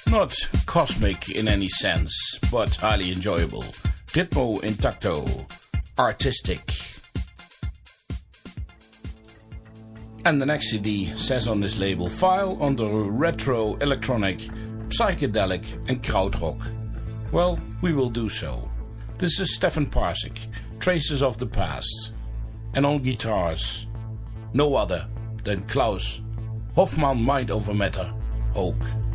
Not cosmic in any sense, but highly enjoyable. Ritmo intacto, artistic. And the next CD says on this label, file under retro, electronic, psychedelic and krautrock. Well, we will do so. This is Stefan Parsik, Traces of the Past. And on guitars, no other than Klaus Hofmann Mind Over Matter Hoke.